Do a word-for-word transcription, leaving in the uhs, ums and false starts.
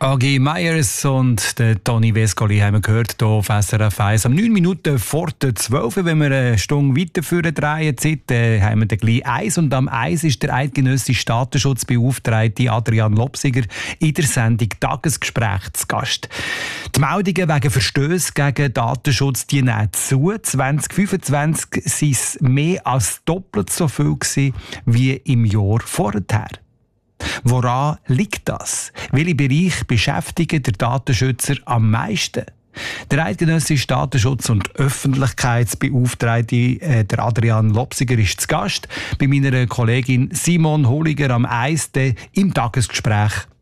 A G Meyers und der Toni Vescoli haben wir gehört hier auf S R F eins. Am neun Minuten vor der zwölf, wenn wir eine Stunde weiterführen drehen, Zeit, äh, haben wir dann gleich eins. Und am eins ist der eidgenössische Datenschutzbeauftragte Adrian Lopsiger in der Sendung Tagesgespräch zu Gast. Die Meldungen wegen Verstöße gegen Datenschutz die nehmen zu. zwanzig fünfundzwanzig waren es mehr als doppelt so viel gewesen wie im Jahr vorher. Woran liegt das? Welche Bereiche beschäftigen der Datenschützer am meisten? Der eidgenössische Datenschutz- und Öffentlichkeitsbeauftragte, äh, der Adrian Lopsiger, ist zu Gast bei meiner Kollegin Simon Holiger am eins im Tagesgespräch